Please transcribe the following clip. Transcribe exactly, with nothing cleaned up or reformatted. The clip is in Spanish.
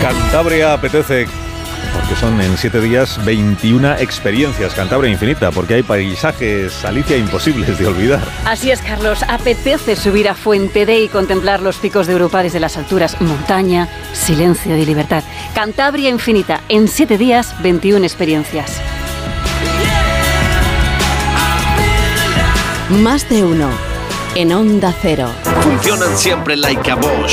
Cantabria apetece, porque son en siete días veintiuna experiencias. Cantabria infinita, porque hay paisajes, Alicia, imposibles de olvidar. Así es, Carlos. Apetece subir a Fuente D y contemplar los picos de Europa desde las alturas. Montaña, silencio y libertad. Cantabria infinita. En siete días, veintiuna experiencias. Más de uno. En Onda Cero. Funcionan siempre like a Bosch.